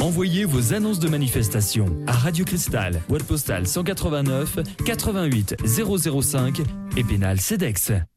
Envoyez vos annonces de manifestation à Radio Cristal, boîte postale 189 88 005 et Pénal CEDEX.